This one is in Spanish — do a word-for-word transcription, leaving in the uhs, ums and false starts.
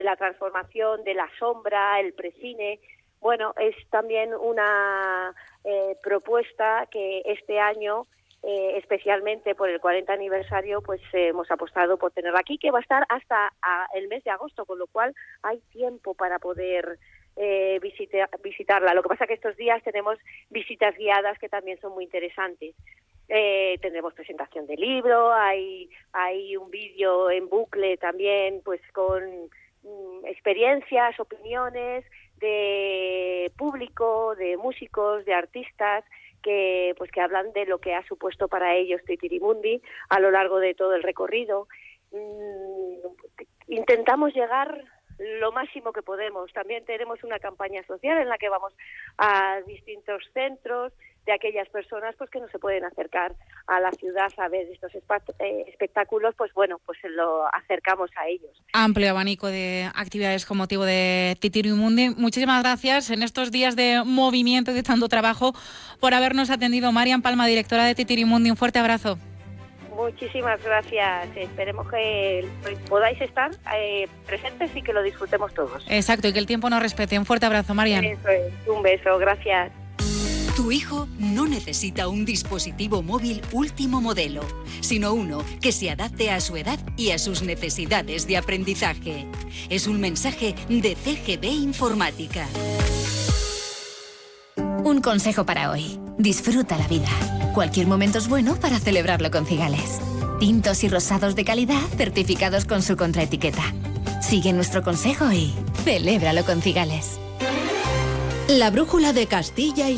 la transformación de la sombra, el precine. Bueno, es también una eh, propuesta que este año, eh, especialmente por el cuarenta aniversario, pues eh, hemos apostado por tenerla aquí, que va a estar hasta a, el mes de agosto, con lo cual hay tiempo para poder eh, visita, visitarla. Lo que pasa que estos días tenemos visitas guiadas que también son muy interesantes. Eh, tendremos presentación de libro, hay, hay un vídeo en bucle también, pues con mm, experiencias, opiniones de público, de músicos, de artistas que pues que hablan de lo que ha supuesto para ellos Titirimundi a lo largo de todo el recorrido. Mm, intentamos llegar lo máximo que podemos. También tenemos una campaña social en la que vamos a distintos centros de aquellas personas pues que no se pueden acercar a la ciudad a ver estos eh, espectáculos, pues bueno, pues lo acercamos a ellos. Amplio abanico de actividades con motivo de Titirimundi. Muchísimas gracias en estos días de movimiento y de tanto trabajo por habernos atendido. Marian Palma, directora de Titirimundi, un fuerte abrazo. Muchísimas gracias. Esperemos que podáis estar eh, presentes y que lo disfrutemos todos. Exacto, y que el tiempo nos respete. Un fuerte abrazo, Marian. Eso es. Un beso, gracias. Tu hijo no necesita un dispositivo móvil último modelo, sino uno que se adapte a su edad y a sus necesidades de aprendizaje. Es un mensaje de C G B Informática. Un consejo para hoy. Disfruta la vida. Cualquier momento es bueno para celebrarlo con Cigales. Tintos y rosados de calidad certificados con su contraetiqueta. Sigue nuestro consejo y celébralo con Cigales. La brújula de Castilla y